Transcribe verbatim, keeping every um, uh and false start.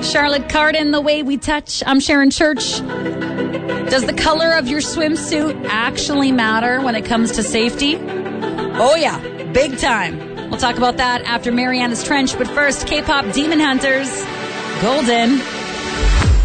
Charlotte Cardin, The Way We Touch. I'm Sharon Church. Does the color of your swimsuit actually matter when it comes to safety? Oh yeah, big time. We'll talk about that after Mariana's Trench, but first, K-pop Demon Hunters, Golden.